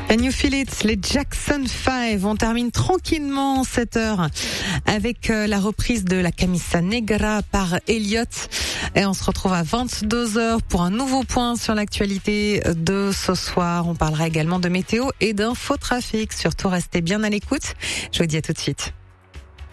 Can you feel it? Les Jackson 5. On termine tranquillement cette heure avec la reprise de la Camisa Negra par Elliot. Et on se retrouve à 22h pour un nouveau point sur l'actualité de ce soir. On parlera également de météo et d'infotrafic. Surtout, restez bien à l'écoute. Je vous dis à tout de suite.